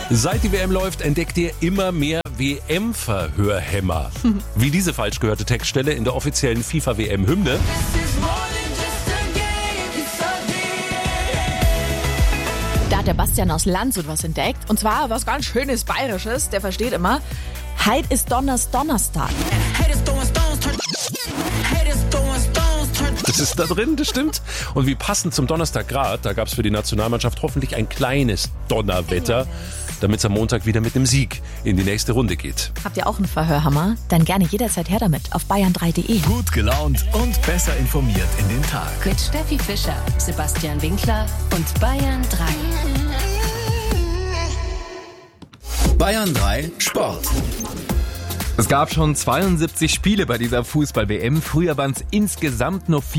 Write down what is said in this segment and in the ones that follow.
Seit die WM läuft, entdeckt ihr immer mehr WM-Verhörhämmer. Wie diese falsch gehörte Textstelle in der offiziellen FIFA-WM-Hymne. Da hat der Bastian aus Landshut was entdeckt. Und zwar was ganz Schönes Bayerisches. Der versteht immer, Heid ist Donnerstag. Das ist da drin, das stimmt. Und wie passend zum Donnerstag grad, da gab es für die Nationalmannschaft hoffentlich ein kleines Donnerwetter, damit es am Montag wieder mit einem Sieg in die nächste Runde geht. Habt ihr auch einen Verhörhammer? Dann gerne jederzeit her damit auf bayern3.de. Gut gelaunt und besser informiert in den Tag. Mit Steffi Fischer, Sebastian Winkler und Bayern 3. Bayern 3 Sport. Es gab schon 72 Spiele bei dieser Fußball-WM. Früher waren es insgesamt nur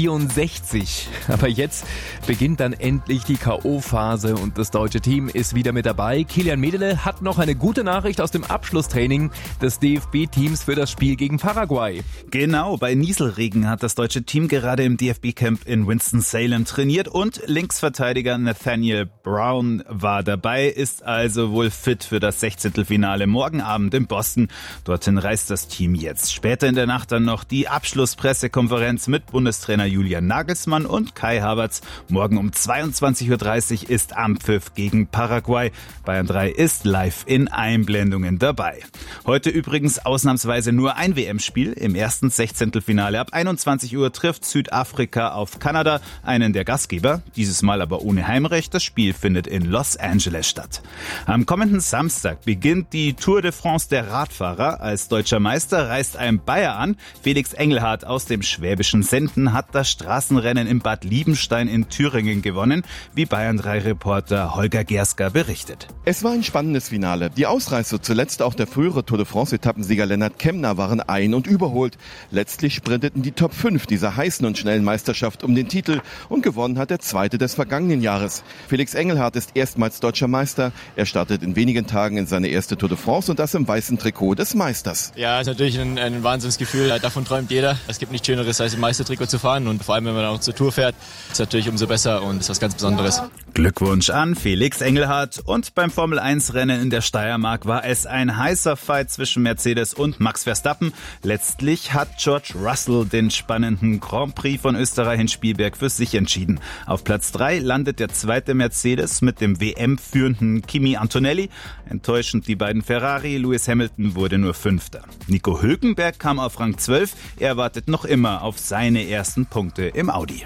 64. Aber jetzt beginnt dann endlich die K.O.-Phase und das deutsche Team ist wieder mit dabei. Kilian Medele hat noch eine gute Nachricht aus dem Abschlusstraining des DFB-Teams für das Spiel gegen Paraguay. Genau, bei Nieselregen hat das deutsche Team gerade im DFB-Camp in Winston-Salem trainiert und Linksverteidiger Nathaniel Brown war dabei, ist also wohl fit für das 16. Finale morgen Abend in Boston. Dorthin reist das Team jetzt. Später in der Nacht dann noch die Abschlusspressekonferenz mit Bundestrainer Julian Nagelsmann und Kai Havertz. Morgen um 22.30 Uhr ist Anpfiff gegen Paraguay. Bayern 3 ist live in Einblendungen dabei. Heute übrigens ausnahmsweise nur ein WM-Spiel. Im ersten 16. Finale ab 21 Uhr trifft Südafrika auf Kanada, einen der Gastgeber. Dieses Mal aber ohne Heimrecht. Das Spiel findet in Los Angeles statt. Am kommenden Samstag beginnt die Tour de France der Radfahrer. Als deutscher Meister reist ein Bayer an. Felix Engelhardt aus dem schwäbischen Senden hat das Straßenrennen in Bad Liebenstein in Thüringen gewonnen, wie Bayern 3-Reporter Holger Gerska berichtet. Es war ein spannendes Finale. Die Ausreißer, zuletzt auch der frühere Tour de France-Etappensieger Lennart Kemna, waren ein- und überholt. Letztlich sprinteten die Top 5 dieser heißen und schnellen Meisterschaft um den Titel und gewonnen hat der Zweite des vergangenen Jahres. Felix Engelhardt ist erstmals deutscher Meister. Er startet in wenigen Tagen in seine erste Tour de France und das im weißen Trikot des Meisters. Ja, ist natürlich ein Wahnsinnsgefühl. Davon träumt jeder. Es gibt nichts Schöneres, als im Meistertrikot zu fahren. Und vor allem, wenn man auch zur Tour fährt, ist natürlich umso besser und ist was ganz Besonderes. Glückwunsch an Felix Engelhardt. Und beim Formel-1-Rennen in der Steiermark war es ein heißer Fight zwischen Mercedes und Max Verstappen. Letztlich hat George Russell den spannenden Grand Prix von Österreich in Spielberg für sich entschieden. Auf Platz 3 landet der zweite Mercedes mit dem WM-führenden Kimi Antonelli. Enttäuschend die beiden Ferrari. Lewis Hamilton wurde nur Fünfter. Nico Hülkenberg kam auf Rang 12. Er wartet noch immer auf seine ersten Punkte im Audi.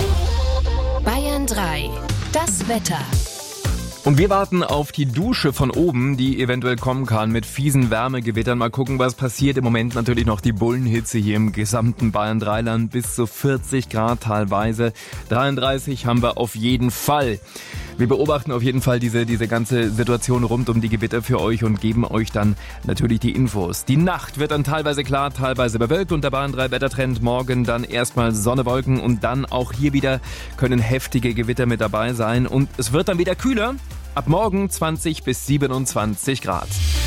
Bayern 3. Das Wetter. Und wir warten auf die Dusche von oben, die eventuell kommen kann mit fiesen Wärmegewittern. Mal gucken, was passiert. Im Moment natürlich noch die Bullenhitze hier im gesamten Bayern-3-Land. Bis zu 40 Grad teilweise. 33 haben wir auf jeden Fall. Wir beobachten auf jeden Fall diese ganze Situation rund um die Gewitter für euch und geben euch dann natürlich die Infos. Die Nacht wird dann teilweise klar, teilweise bewölkt und der Bayern 3 Wettertrend morgen dann erstmal Sonne, Wolken und dann auch hier wieder können heftige Gewitter mit dabei sein und es wird dann wieder kühler. Ab morgen 20 bis 27 Grad.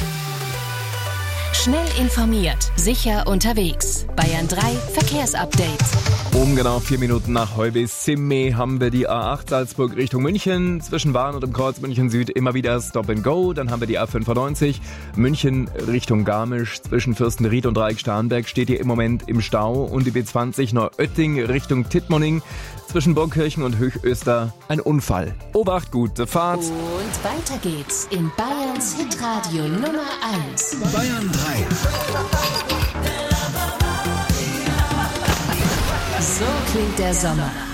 Schnell informiert, sicher unterwegs. Bayern 3 Verkehrsupdate. Um genau 4 Minuten nach Heubes-Simme haben wir die A8 Salzburg Richtung München. Zwischen Bahn und dem Kreuz München Süd immer wieder Stop and Go. Dann haben wir die A95 München Richtung Garmisch. Zwischen Fürstenried und Dreieck-Starnberg steht hier im Moment im Stau. Und die B20 Neuötting Richtung Tittmoning. Zwischen Burgkirchen und Höchöster ein Unfall. Obacht, gute Fahrt. Und weiter geht's in Bayerns Hitradio Nummer 1. Bayern 3. So klingt der Sommer.